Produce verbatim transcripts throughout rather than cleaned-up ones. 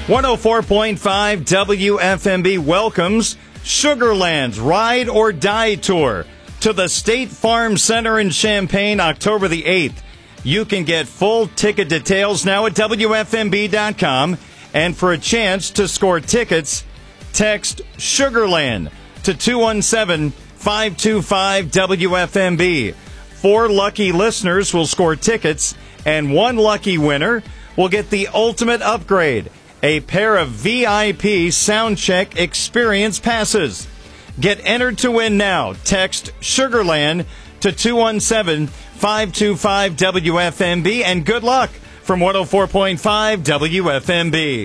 one oh four point five W F M B welcomes Sugarland's Ride or Die Tour to the State Farm Center in Champaign, October the eighth. You can get full ticket details now at W F M B dot com. And for a chance to score tickets, text Sugarland to two one seven, five two five, W F M B. Four lucky listeners will score tickets, and one lucky winner will get the ultimate upgrade, a pair of V I P Soundcheck Experience passes. Get entered to win now. Text Sugarland to two one seven, five two five, W F M B, and good luck from one oh four point five W F M B.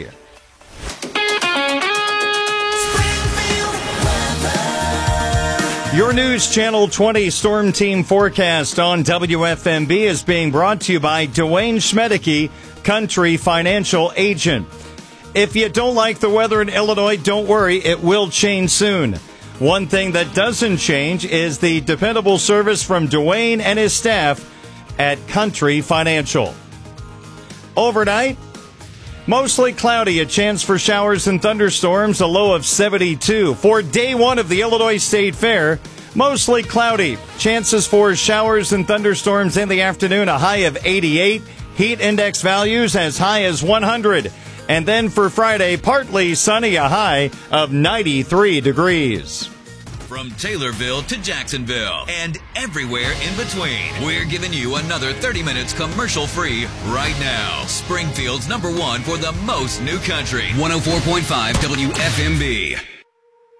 Your News Channel twenty Storm Team forecast on W F M B is being brought to you by Dwayne Schmedeke, Country Financial Agent. If you don't like the weather in Illinois, don't worry, it will change soon. One thing that doesn't change is the dependable service from Dwayne and his staff at Country Financial. Overnight, mostly cloudy, a chance for showers and thunderstorms, a low of seventy-two. For day one of the Illinois State Fair, mostly cloudy, chances for showers and thunderstorms in the afternoon, a high of eighty-eight. Heat index values as high as one hundred. And then for Friday, partly sunny, a high of ninety-three degrees. From Taylorville to Jacksonville and everywhere in between, we're giving you another thirty minutes commercial-free right now. Springfield's number one for the most new country. one oh four point five W F M B.